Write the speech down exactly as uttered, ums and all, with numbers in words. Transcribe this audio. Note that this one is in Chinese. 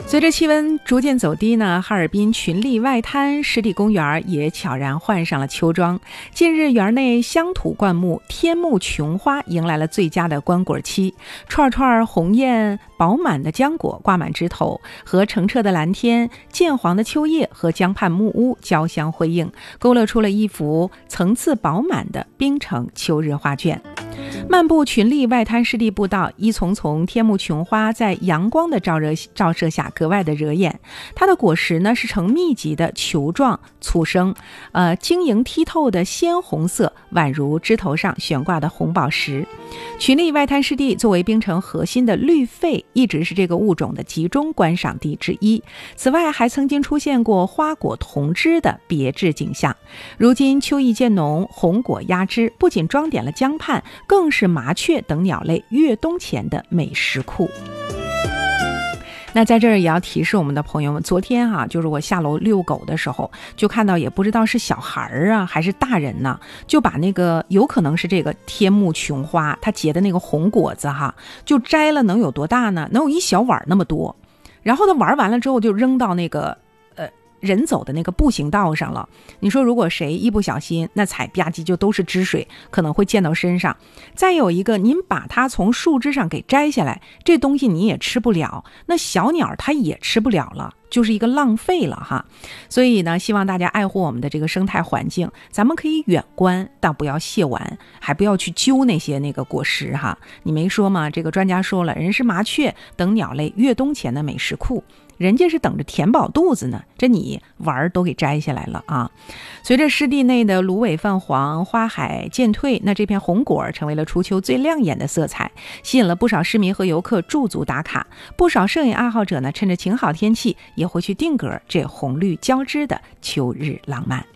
随着气温逐渐走低呢，哈尔滨群力外滩湿地公园也悄然换上了秋装。近日，园内乡土灌木天目琼花迎来了最佳的观果期，串串红艳饱满的浆果挂满枝头，和澄澈的蓝天、渐黄的秋叶和江畔木屋交相辉映，勾勒出了一幅层次饱满的冰城秋日画卷。漫步群力外滩湿地步道，一丛丛天目琼花在阳光的照热照射下格外的惹眼。它的果实呢是呈密集的球状粗生，呃，晶莹剔透的鲜红色，宛如枝头上悬挂的红宝石。群力外滩湿地作为冰城核心的绿肺，一直是这个物种的集中观赏地之一。此外，还曾经出现过花果同枝的别致景象。如今秋意渐浓，红果压枝，不仅装点了江畔，更是麻雀等鸟类越冬前的美食库。那在这儿也要提示我们的朋友们，昨天啊，就是我下楼遛狗的时候，就看到也不知道是小孩啊还是大人呢，就把那个有可能是这个天目琼花它结的那个红果子哈，就摘了，能有多大呢？能有一小碗那么多。然后他玩完了之后就扔到那个呃人走的那个步行道上了。你说如果谁一不小心，那踩吧唧就都是汁水，可能会溅到身上。再有一个，您把它从树枝上给摘下来，这东西你也吃不了，那小鸟它也吃不了了，就是一个浪费了哈。所以呢，希望大家爱护我们的这个生态环境，咱们可以远观，但不要亵玩，还不要去揪那些那个果实哈。你没说吗？这个专家说了，人是麻雀等鸟类越冬前的美食库，人家是等着填饱肚子呢，这你玩都给摘下来了啊！随着湿地内的芦苇泛黄，花海渐退，那这片红果成为了初秋最亮眼的色彩，吸引了不少市民和游客驻足打卡。不少摄影爱好者呢，趁着晴好天气，也会去定格这红绿交织的秋日浪漫。